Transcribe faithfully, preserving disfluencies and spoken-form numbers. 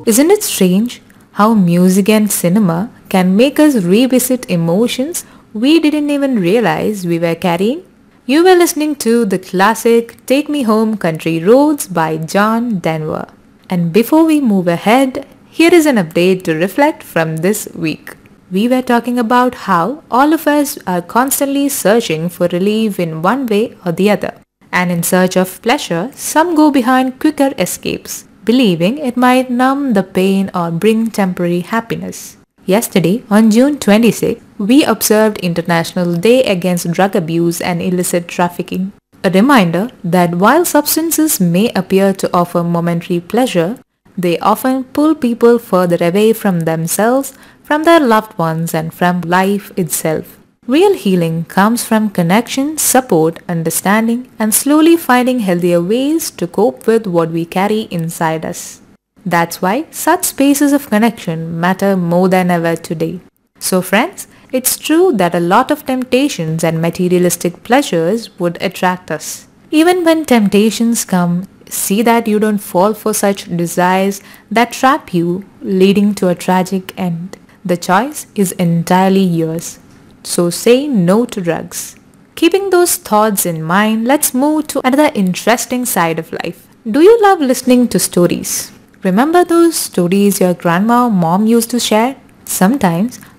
Isn't it strange how music and cinema can make us revisit emotions we didn't even realize we were carrying? You were listening to the classic Take Me Home Country Roads by John Denver. And before we move ahead, here is an update to reflect from this week. We were talking about how all of us are constantly searching for relief in one way or the other. And in search of pleasure, some go behind quicker escapes, believing it might numb the pain or bring temporary happiness. Yesterday, on June twenty-sixth, we observed International Day Against Drug Abuse and Illicit Trafficking. A reminder that while substances may appear to offer momentary pleasure, they often pull people further away from themselves, from their loved ones, and from life itself. Real healing comes from connection, support, understanding, and slowly finding healthier ways to cope with what we carry inside us. That's why such spaces of connection matter more than ever today. So friends, it's true that a lot of temptations and materialistic pleasures would attract us. Even when temptations come, see that you don't fall for such desires that trap you, leading to a tragic end. The choice is entirely yours. So say no to drugs. Keeping those thoughts in mind, let's move to another interesting side of life. Do you love listening to stories? Remember those stories your grandma or mom used to share? Sometimes